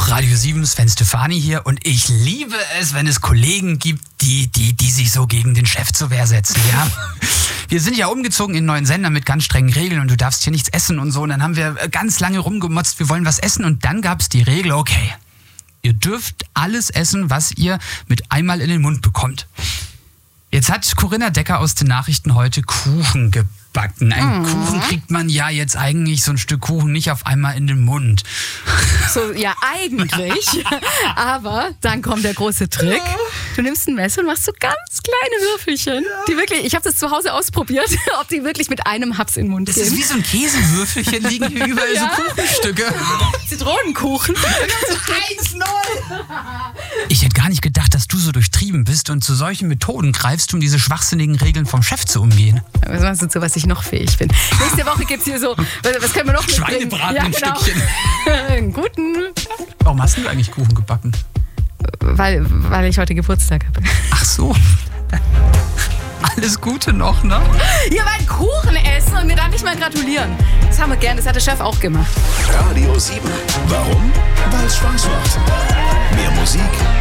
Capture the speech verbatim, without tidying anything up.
Radio sieben, Sven Stefani hier und ich liebe es, wenn es Kollegen gibt, die, die, die sich so gegen den Chef zur Wehr setzen, ja. Wir sind ja umgezogen in einen neuen Sender mit ganz strengen Regeln und du darfst hier nichts essen und so. Und dann haben wir ganz lange rumgemotzt, wir wollen was essen und dann gab es die Regel, okay, ihr dürft alles essen, was ihr mit einmal in den Mund bekommt. Jetzt hat Corinna Decker aus den Nachrichten heute Kuchen gebacken. Ein mhm. Kuchen kriegt man ja jetzt eigentlich so ein Stück Kuchen nicht auf einmal in den Mund. So, ja, eigentlich. Aber dann kommt der große Trick. Du nimmst ein Messer und machst so ganz kleine Würfelchen. Die wirklich, ich habe das zu Hause ausprobiert, ob die wirklich mit einem Haps in den Mund das gehen. Das ist wie so ein Käsewürfelchen, liegen hier überall ja. so Kuchenstücke. Zitronenkuchen. eins null Ich hätte gar nicht gedacht, dass du so durchtrieben bist und zu solchen Methoden greifst, um diese schwachsinnigen Regeln vom Chef zu umgehen. Was machst du, zu was ich noch fähig bin? Nächste Woche gibt's hier so, was können wir noch mitbringen? Schweinebraten ja, ein genau. Stückchen. Einen guten. Warum hast du eigentlich Kuchen gebacken? Weil, weil ich heute Geburtstag habe. Ach so. Alles Gute noch, ne? Ihr wollt Kuchen essen und mir dann nicht mal gratulieren. Das haben wir gern, das hat der Chef auch gemacht. Radio sieben. Warum? Weil es Spaß macht. Mehr Musik,